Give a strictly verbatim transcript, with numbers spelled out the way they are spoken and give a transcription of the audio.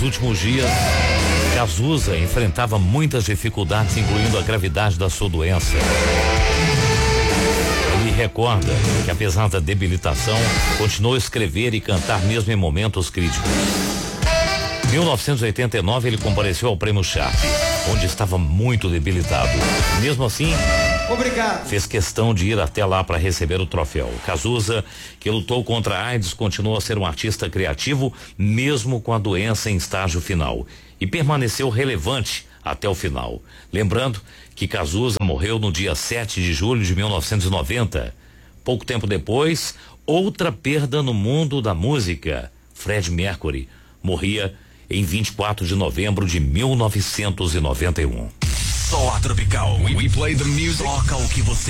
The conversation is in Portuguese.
Nos últimos dias, Cazuza enfrentava muitas dificuldades, incluindo a gravidade da sua doença. Ele recorda que, apesar da debilitação, continuou a escrever e cantar mesmo em momentos críticos. Em mil novecentos e oitenta e nove, ele compareceu ao Prêmio Sharp, onde estava muito debilitado. Mesmo assim, Obrigado. fez questão de ir até lá para receber o troféu. Cazuza, que lutou contra a AIDS, continuou a ser um artista criativo, mesmo com a doença em estágio final, e permaneceu relevante até o final. Lembrando que Cazuza morreu no dia sete de julho de mil novecentos e noventa. Pouco tempo depois, outra perda no mundo da música. Fred Mercury morria em vinte e quatro de novembro de mil novecentos e noventa e um. Só a Tropical. We, we play the music. Toca o que você